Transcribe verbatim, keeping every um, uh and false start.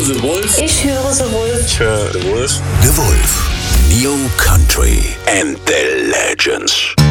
The Wolf. Ich höre The Wolf. Ich höre The Wolf. The Wolf. New Country and the Legends.